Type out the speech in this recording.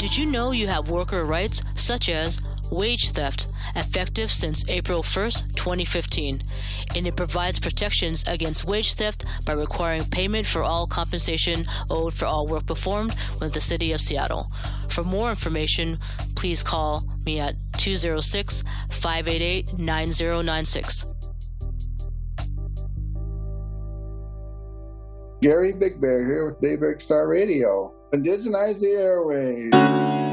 Did you know you have worker rights such as wage theft, effective since April 1st, 2015, and it provides protections against wage theft by requiring payment for all compensation owed for all work performed with the City of Seattle. For more information, please call me at 206-588-9096. Gary Big Bear here with Daybreak Star Radio. Indigenize the airways.